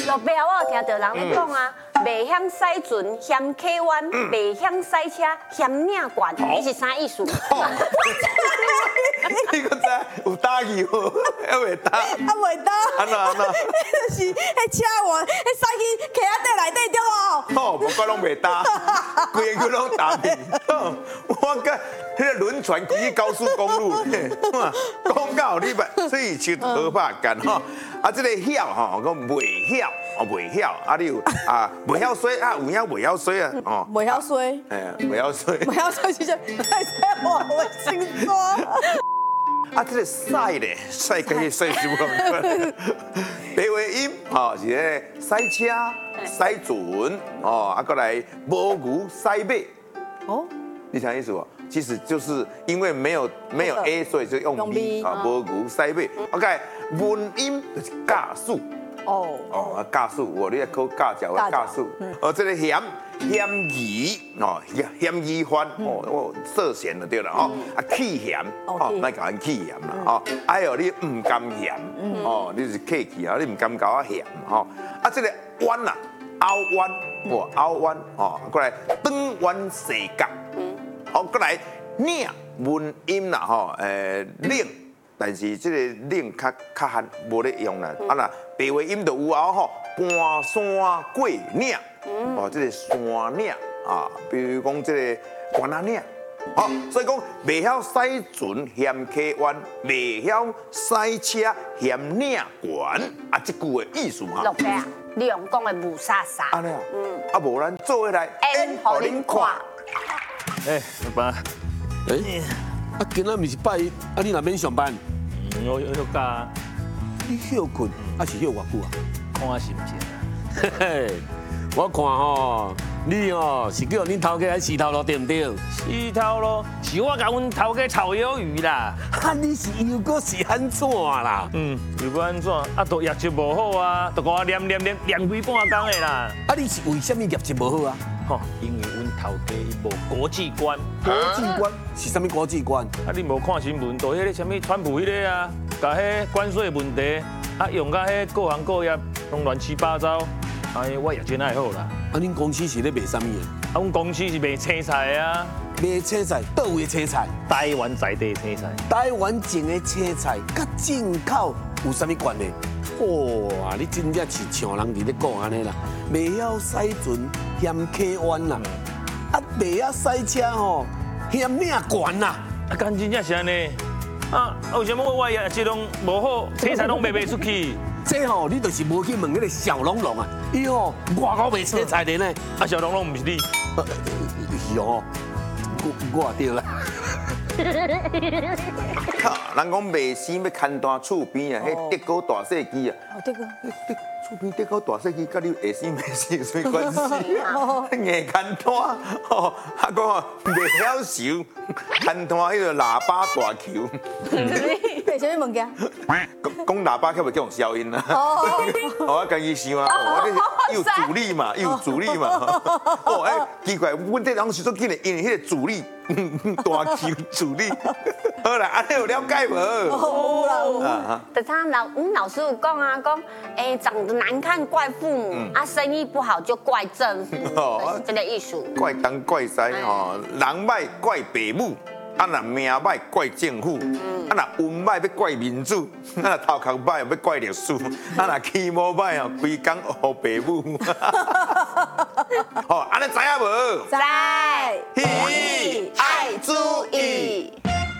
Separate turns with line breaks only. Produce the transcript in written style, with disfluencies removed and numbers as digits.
老爸，我有听到人咧讲啊，袂晓驶船嫌客弯，袂晓驶车嫌领管，你是啥意思？
你个知有打去无？还袂打？
啊，袂当。
安怎？
就是迄车换，迄驶去客仔底内底对无？
哦，无怪拢袂打，规个拢打平。我甲迄个轮船开去高速公路，讲到你捌水手好拍干吼。啊，这个晓吼，讲袂晓，袂晓，啊你有袂晓水啊，有影袂晓水啊，哦，
袂晓水，
哎，袂晓水。
袂晓水是啥？太使换我星座。
啊，这个赛咧，赛可以赛什么？白话音吼是咧赛车、赛船哦，啊，过来摸牛、赛马。
哦，
你啥意思不？其实就是因为没有 A， 所以就用 B 啊，摸牛、赛马。OK， 文音就是驾驶。哦，驾驶，你在考驾照的驾驶。这个嫌疑哦，嫌疑犯哦，涉嫌就对了哦。啊，弃嫌哦，莫甲人弃嫌啦哦。还有你唔甘嫌哦，你是客气啊，你唔甘甲我嫌哦。啊，这个弯啦，凹弯，凹弯哦，过来转弯蛇角，好过来领文音啦吼，领。但是这个领较罕无咧用啦，啊那白话音就有啊吼，搬山过岭，哦，这个山岭啊，比如讲这个关仔岭，好，所以讲袂晓驶船嫌客弯，袂晓驶车嫌领管，啊，这句的意思嘛。
老爸啊，你用讲的无啥啥。
安尼啊，啊无咱做下来
演互恁看。
老爸，
啊，今仔毋是拜一，啊，你哪免上班？
我休假，
你休困，还是休偌久啊？
看心情啊。
嘿嘿，我看吼，你哦是叫恁头家来洗头路对唔对？
洗头路是我甲阮头家炒鱿鱼啦。
啊，你是又搁是安怎啦？
又搁安怎？啊，都业绩无好啊，都给我念几半工的啦。
啊，你是为什么业绩无好啊？
吼，因为阮头家无国际观。
国际观是啥物国际观？
啊，你无看新闻，都迄个啥物川普迄个啊，甲迄关税问题，啊用甲迄各行各业拢乱七八糟，啊，我业绩哪会好啦？
啊，恁公司是咧卖啥物的？
啊，阮公司是卖青菜啊，
卖青菜，倒位的青菜？
台湾在地青菜。
台湾种的青菜，甲进口有啥物关系？哇，你真正是像人伫咧讲安尼啦，袂晓驶船嫌客弯啦，啊，袂晓驶车吼嫌领管啦。
啊，干真正是安尼。啊，为什么我业绩拢无好，青菜拢卖出去？
这吼，你就是无去问迄个小龙龙啊，伊吼外口卖青菜的呢。
啊，小龙龙唔是你？
是哦，我对啦。
靠，人讲卖生要牵单厝边啊，迄德国大细机啊。
哦，这个。
厝边德国大细机，甲你下生卖生有啥关系啊？硬牵单哦，啊讲哦，袂晓收，牵单迄个喇叭大球。
卖啥物物件？
讲喇叭，较袂叫用消音啦。我家己想啊，我有阻力嘛，有阻力嘛。哦，哎，奇怪，阮这人是做紧的，因为迄个阻力，大球阻力。好啦，安尼有了解无？
有啦有。
但他阮老师有讲啊，讲长得难看怪父母，啊生意不好就怪政府，就是这个意思。
怪东怪西吼，人歹怪爸母。啊，若命歹怪政府，啊，若运歹要怪民主，啊，若头壳歹要怪历史，啊，若气毛歹哦，规工学爸母。哦，安尼知影无？
知。